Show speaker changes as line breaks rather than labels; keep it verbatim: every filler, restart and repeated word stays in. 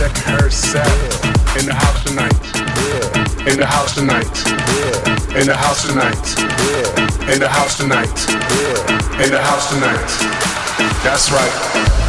check her set. In the house tonight. In the house tonight. In the house tonight. In the house tonight. In the house tonight. That's right.